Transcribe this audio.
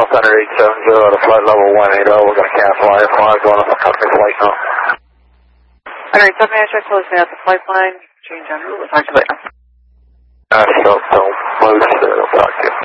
Thunder 870 to flight level 180. We're going to cancel IFR going up a company flight now. Alright, so may I check closing out the flight line? Change on route. We'll talk to you later.